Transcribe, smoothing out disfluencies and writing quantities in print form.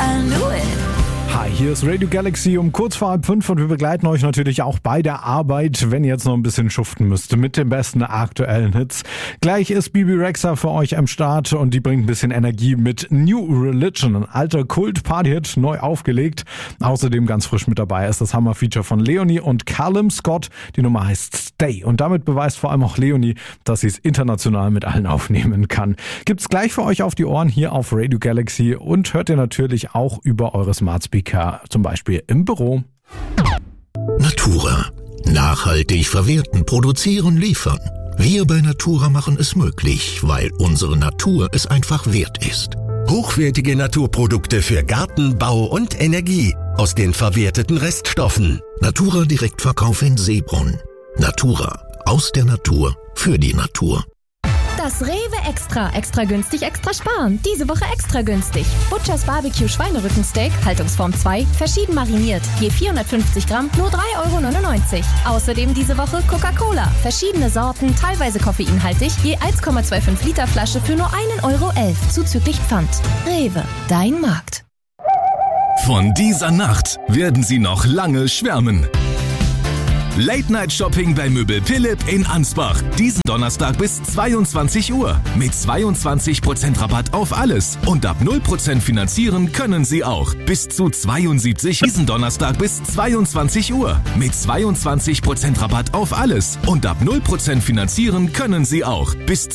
I knew it. Hi, hier ist Radio Galaxy um kurz vor 4:30 und wir begleiten euch natürlich auch bei der Arbeit, wenn ihr jetzt noch ein bisschen schuften müsst, mit den besten aktuellen Hits. Gleich ist Bebe Rexha für euch am Start und die bringt ein bisschen Energie mit New Religion, ein alter Kult-Party-Hit, neu aufgelegt. Außerdem ganz frisch mit dabei ist das Hammer-Feature von Leonie und Callum Scott. Die Nummer heißt Stay und damit beweist vor allem auch Leonie, dass sie es international mit allen aufnehmen kann. Gibt's gleich für euch auf die Ohren hier auf Radio Galaxy und hört ihr natürlich auch über eure Smart Speaker, zum Beispiel im Büro. Natura. Nachhaltig verwerten, produzieren, liefern. Wir bei Natura machen es möglich, weil unsere Natur es einfach wert ist. Hochwertige Naturprodukte für Garten, Bau und Energie aus den verwerteten Reststoffen. Natura Direktverkauf in Seebrunn. Natura. Aus der Natur. Für die Natur. Das Rewe Extra. Extra günstig, extra sparen. Diese Woche extra günstig. Butchers Barbecue Schweinerückensteak, Haltungsform 2, verschieden mariniert. Je 450 Gramm, nur 3,99 €. Außerdem diese Woche Coca-Cola. Verschiedene Sorten, teilweise koffeinhaltig, je 1,25 Liter Flasche für nur 1,11 € zuzüglich Pfand. Rewe, dein Markt. Von dieser Nacht werden Sie noch lange schwärmen. Late-Night-Shopping bei Möbel Philipp in Ansbach. Diesen Donnerstag bis 22 Uhr. Mit 22% Rabatt auf alles. Und ab 0% finanzieren können Sie auch. Bis zu 72. Diesen Donnerstag bis 22 Uhr. Mit 22% Rabatt auf alles. Und ab 0% finanzieren können Sie auch. Bis